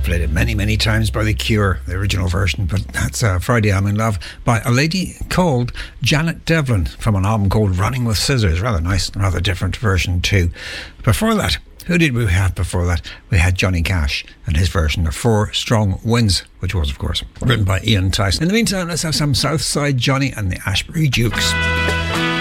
played it many, many times by The Cure, the original version, but that's Friday I'm in Love by a lady called Janet Devlin from an album called Running with Scissors. Rather nice, rather different version too. Before that, who did we have before that? We had Johnny Cash and his version of Four Strong Winds, which was, of course, written by Ian Tyson. In the meantime, let's have some Southside Johnny and the Ashbury Jukes.